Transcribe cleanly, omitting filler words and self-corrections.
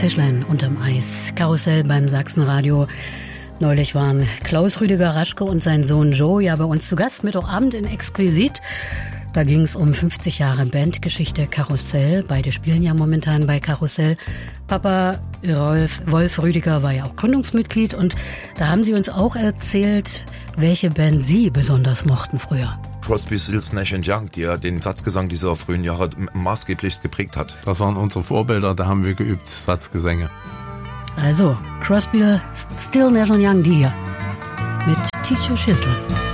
Fischlein unterm Eis. Karussell beim Sachsenradio. Neulich waren Klaus Rüdiger Raschke und sein Sohn Joe ja bei uns zu Gast, Mittwochabend in Exquisit. Da ging es um 50 Jahre Bandgeschichte Karussell. Beide spielen ja momentan bei Karussell. Papa Wolf Rüdiger war ja auch Gründungsmitglied und da haben sie uns auch erzählt, welche Band sie besonders mochten früher. Crosby, Stills, Nash & Young, die ja den Satzgesang dieser frühen Jahre maßgeblichst geprägt hat. Das waren unsere Vorbilder, da haben wir geübt, Satzgesänge. Also, Crosby, Stills, Nash & Young, die hier mit Teach Your Children.